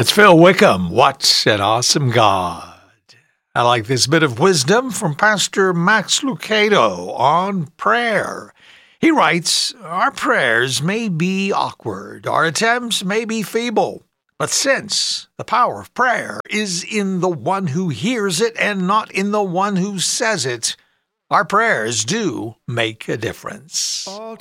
It's Phil Wickham. What an awesome God. I like this bit of wisdom from Pastor Max Lucado on prayer. He writes, "Our prayers may be awkward, our attempts may be feeble, but since the power of prayer is in the one who hears it and not in the one who says it, our prayers do make a difference." All